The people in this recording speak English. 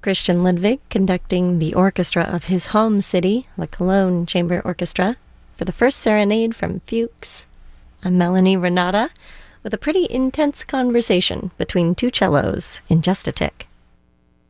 Christian Ludwig conducting the orchestra of his home city, the Cologne Chamber Orchestra, for the first serenade from Fuchs. I'm Melanie Renata with a pretty intense conversation between two cellos in just a tick.